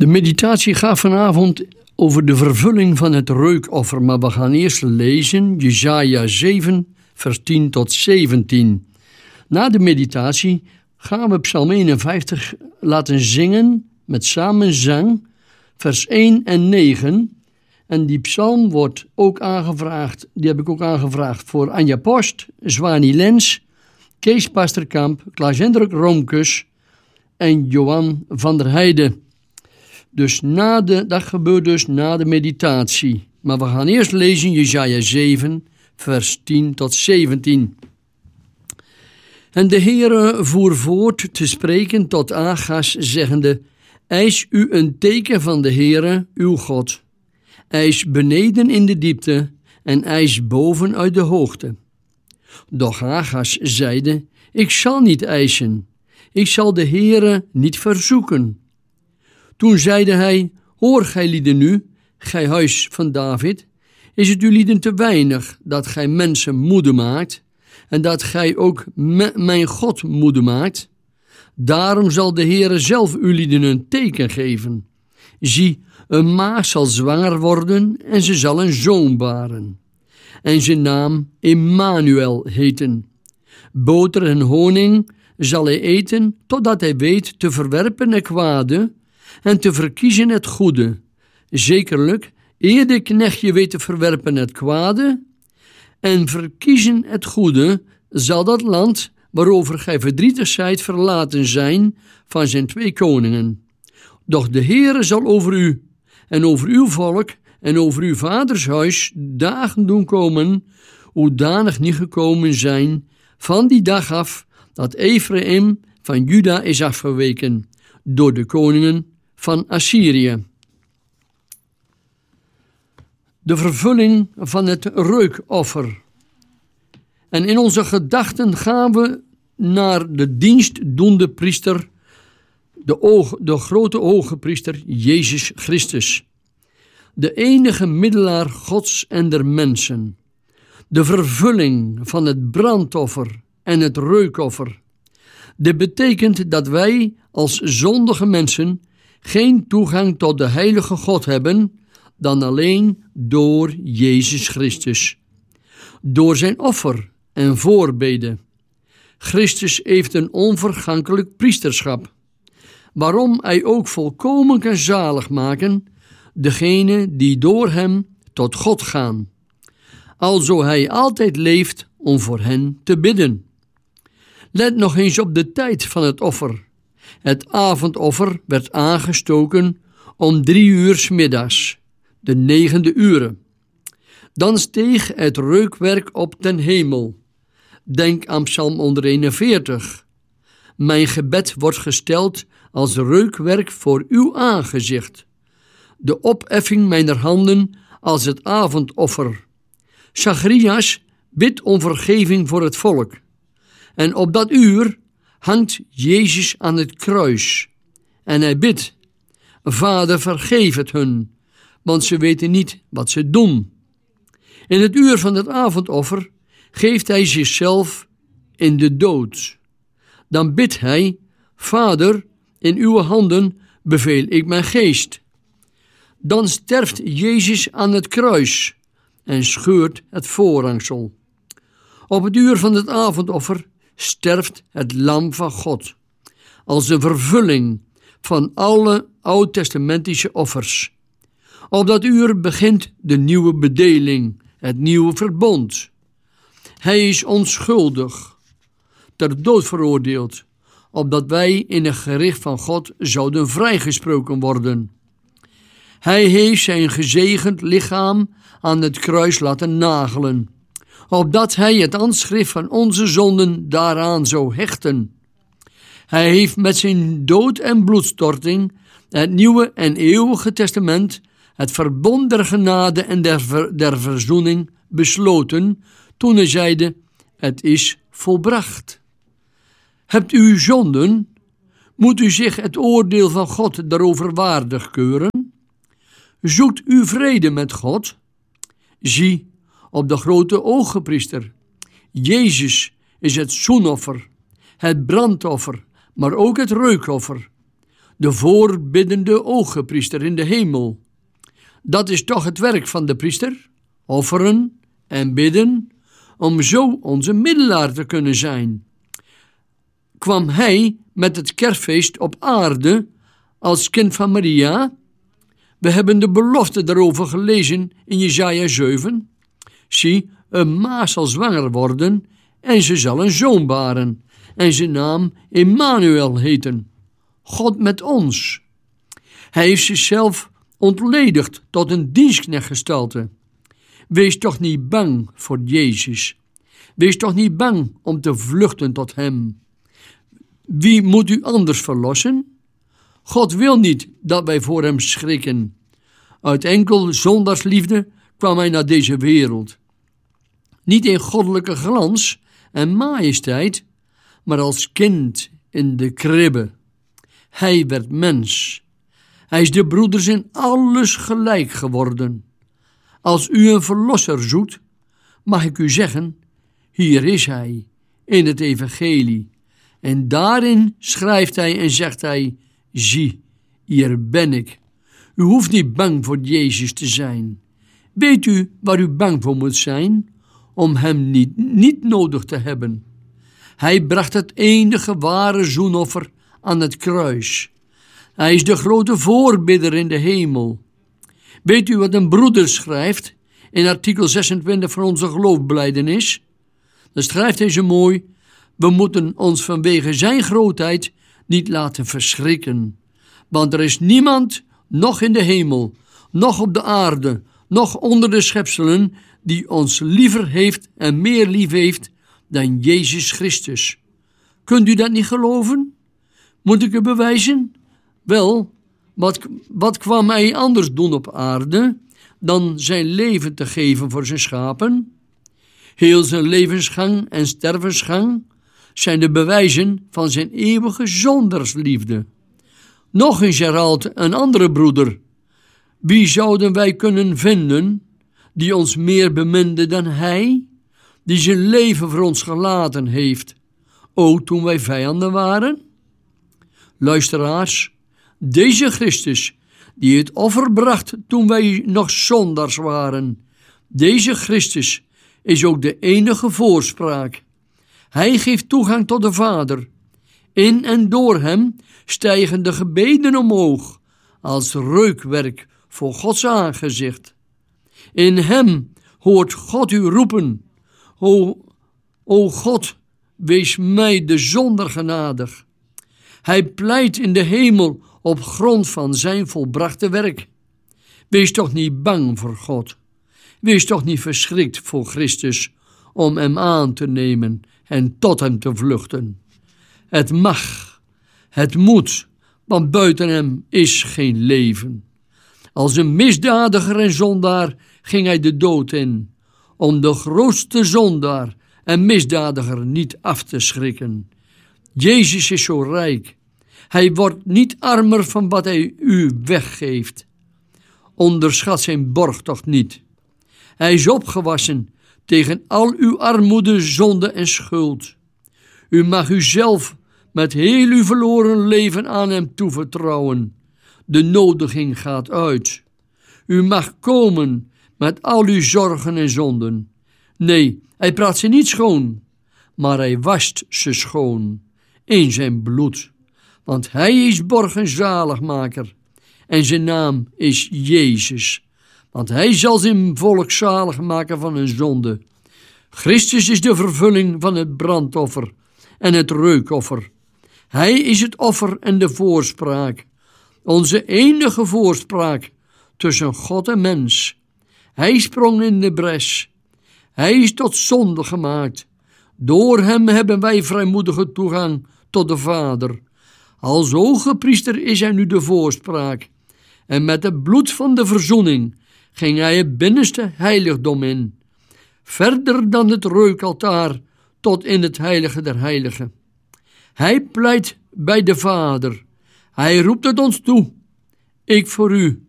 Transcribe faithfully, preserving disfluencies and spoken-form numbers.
De meditatie gaat vanavond over de vervulling van het reukoffer, maar we gaan eerst lezen Jesaja zeven, vers tien tot zeventien. Na de meditatie gaan we Psalm eenenvijftig laten zingen met samenzang, vers één en negen. En die psalm wordt ook aangevraagd, die heb ik ook aangevraagd voor Anja Post, Zwani Lens, Kees Pasterkamp, Klaas-Hendrik Romkes en Johan van der Heijden. Dus na de, dat gebeurt dus na de meditatie. Maar we gaan eerst lezen Jesaja zeven, vers tien tot zeventien. En de Heere voer voort te spreken tot Agas, zeggende: Eis u een teken van de Heere, uw God. Eis beneden in de diepte en eis boven uit de hoogte. Doch Agas zeide: Ik zal niet eisen, ik zal de Heere niet verzoeken. Toen zeide hij: Hoor gij lieden nu, gij huis van David, is het u lieden te weinig dat gij mensen moede maakt en dat gij ook me, mijn God moede maakt? Daarom zal de Heere zelf u lieden een teken geven. Zie, een maag zal zwanger worden en ze zal een zoon baren. En zijn naam Emmanuel heten. Boter en honing zal hij eten, totdat hij weet te verwerpen het kwade en te verkiezen het goede. Zekerlijk, eer de knechtje weet te verwerpen het kwade en verkiezen het goede, zal dat land waarover gij verdrietig zijt verlaten zijn van zijn twee koningen. Doch de Heere zal over u en over uw volk en over uw vaders huis dagen doen komen, hoedanig niet gekomen zijn van die dag af dat Ephraim van Juda is afgeweken door de koningen van Assyrië. De vervulling van het reukoffer. En in onze gedachten gaan we naar de dienstdoende priester, de, oog, de grote hogepriester Jezus Christus. De enige middelaar Gods en der mensen. De vervulling van het brandoffer en het reukoffer. Dit betekent dat wij als zondige mensen geen toegang tot de heilige God hebben dan alleen door Jezus Christus. Door zijn offer en voorbeden. Christus heeft een onvergankelijk priesterschap, waarom hij ook volkomen kan zalig maken degene die door hem tot God gaan, alzo hij altijd leeft om voor hen te bidden. Let nog eens op de tijd van het offer. Het avondoffer werd aangestoken om drie uur 's middags, de negende uren. Dan steeg het reukwerk op ten hemel. Denk aan Psalm honderdeenenveertig. Mijn gebed wordt gesteld als reukwerk voor uw aangezicht. De opeffing mijner handen als het avondoffer. Zacharias bidt om vergeving voor het volk. En op dat uur hangt Jezus aan het kruis. En hij bidt: Vader, vergeef het hun, want ze weten niet wat ze doen. In het uur van het avondoffer geeft hij zichzelf in de dood. Dan bidt hij: Vader, in uw handen beveel ik mijn geest. Dan sterft Jezus aan het kruis en scheurt het voorhangsel. Op het uur van het avondoffer sterft het lam van God, als een vervulling van alle oud-testamentische offers. Op dat uur begint de nieuwe bedeling, het nieuwe verbond. Hij is onschuldig, ter dood veroordeeld, opdat wij in het gericht van God zouden vrijgesproken worden. Hij heeft zijn gezegend lichaam aan het kruis laten nagelen, opdat hij het handschrift van onze zonden daaraan zou hechten. Hij heeft met zijn dood en bloedstorting het nieuwe en eeuwige testament, het verbond der genade en der, ver, der verzoening besloten, toen hij zeide: het is volbracht. Hebt u zonden? Moet u zich het oordeel van God daarover waardig keuren? Zoekt u vrede met God? Zie op de grote hogepriester. Jezus is het zoenoffer, het brandoffer, maar ook het reukoffer. de voorbiddende ooggepriester in de hemel. Dat is toch het werk van de priester, offeren en bidden, om zo onze middelaar te kunnen zijn. Kwam hij met het kerstfeest op aarde als kind van Maria? We hebben de belofte daarover gelezen in Jesaja zeven. Zie, een maagd zal zwanger worden en ze zal een zoon baren en zijn naam Immanuel heten. God met ons. Hij heeft zichzelf ontledigd tot een dienstknechtgestalte. Wees toch niet bang voor Jezus. Wees toch niet bang om te vluchten tot hem. Wie moet u anders verlossen? God wil niet dat wij voor hem schrikken. Uit enkel zondagsliefde kwam hij naar deze wereld. Niet in goddelijke glans en majesteit, maar als kind in de kribbe. Hij werd mens. Hij is de broeders in alles gelijk geworden. Als u een verlosser zoekt, mag ik u zeggen, hier is hij, in het evangelie. En daarin schrijft hij en zegt hij, zie, hier ben ik. U hoeft niet bang voor Jezus te zijn. Weet u waar u bang voor moet zijn? Om hem niet, niet nodig te hebben. Hij bracht het enige ware zoenoffer aan het kruis. Hij is de grote voorbidder in de hemel. Weet u wat een broeder schrijft in artikel zesentwintig van onze geloofbelijdenis? Dan schrijft hij zo mooi, we moeten ons vanwege zijn grootheid niet laten verschrikken. Want er is niemand, nog in de hemel, nog op de aarde, nog onder de schepselen, die ons liever heeft en meer lief heeft dan Jezus Christus. Kunt u dat niet geloven? Moet ik het bewijzen? Wel, wat, wat kwam hij anders doen op aarde dan zijn leven te geven voor zijn schapen? Heel zijn levensgang en stervensgang zijn de bewijzen van zijn eeuwige zondarsliefde. Nog eens herhaalt een andere broeder, wie zouden wij kunnen vinden die ons meer beminde dan hij, die zijn leven voor ons gelaten heeft, ook toen wij vijanden waren? Luisteraars, deze Christus, die het offer bracht toen wij nog zondaars waren, deze Christus is ook de enige voorspraak. Hij geeft toegang tot de Vader. In en door hem stijgen de gebeden omhoog, als reukwerk voor Gods aangezicht. In hem hoort God u roepen, O, o God, wees mij de zondaar genadig. Hij pleit in de hemel op grond van zijn volbrachte werk. Wees toch niet bang voor God. Wees toch niet verschrikt voor Christus om hem aan te nemen en tot hem te vluchten. Het mag, het moet, want buiten hem is geen leven. Als een misdadiger en zondaar ging hij de dood in, om de grootste zondaar en misdadiger niet af te schrikken. Jezus is zo rijk. Hij wordt niet armer van wat hij u weggeeft. Onderschat zijn borg toch niet. Hij is opgewassen tegen al uw armoede, zonde en schuld. U mag uzelf met heel uw verloren leven aan hem toevertrouwen. De nodiging gaat uit. U mag komen met al uw zorgen en zonden. Nee, hij praat ze niet schoon, maar hij wast ze schoon in zijn bloed. Want hij is borg en zaligmaker en zijn naam is Jezus. Want hij zal zijn volk zalig maken van hun zonde. Christus is de vervulling van het brandoffer en het reukoffer. Hij is het offer en de voorspraak. Onze enige voorspraak tussen God en mens. Hij sprong in de bres. Hij is tot zonde gemaakt. Door hem hebben wij vrijmoedige toegang tot de Vader. Als hogepriester is hij nu de voorspraak. En met het bloed van de verzoening ging hij het binnenste heiligdom in. Verder dan het reukaltaar tot in het heilige der heiligen. Hij pleit bij de Vader. Hij roept het ons toe. Ik voor u,